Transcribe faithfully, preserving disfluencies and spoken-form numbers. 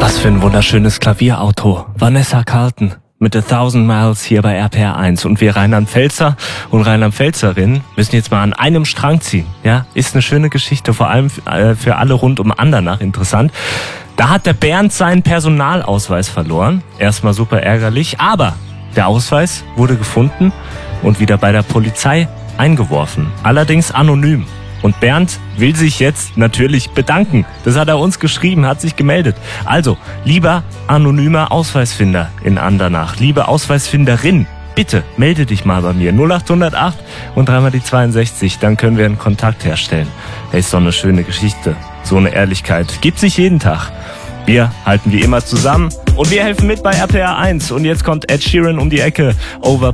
Was für ein wunderschönes Klavierauto. Vanessa Carlton mit A Thousand Miles hier bei R P R eins. Und wir Rheinland-Pfälzer und Rheinland-Pfälzerinnen müssen jetzt mal an einem Strang ziehen. Ja, ist eine schöne Geschichte, vor allem für alle rund um Andernach interessant. Da hat der Bernd seinen Personalausweis verloren. Erstmal super ärgerlich, aber der Ausweis wurde gefunden und wieder bei der Polizei eingeworfen. Allerdings anonym. Und Bernd will sich jetzt natürlich bedanken. Das hat er uns geschrieben, hat sich gemeldet. Also, lieber anonymer Ausweisfinder in Andernach, liebe Ausweisfinderin, bitte melde dich mal bei mir. null acht null acht und dreimal die zweiundsechzig, dann können wir einen Kontakt herstellen. Hey, ist doch eine schöne Geschichte. So eine Ehrlichkeit gibt sich jeden Tag. Wir halten wie immer zusammen und wir helfen mit bei R P R eins. Und jetzt kommt Ed Sheeran um die Ecke. Over